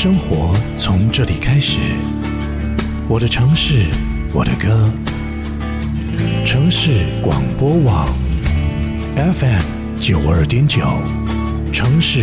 生活从这里开始，我的城市，我的歌。城市广播网 FM92.9，城市